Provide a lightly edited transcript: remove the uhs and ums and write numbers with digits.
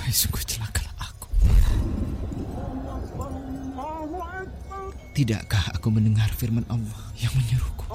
Sungguh celakalah aku. Tidakkah aku mendengar firman Allah yang menyuruhku